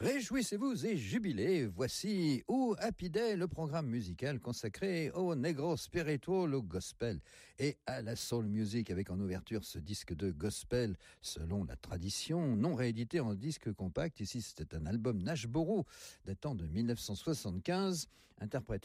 Réjouissez-vous et jubilez, voici O Happy Day, le programme musical consacré au negro spiritual, au gospel et à la soul music, avec en ouverture ce disque de gospel selon la tradition, non réédité en disque compact. Ici, c'était un album Nashboro datant de 1975, interprété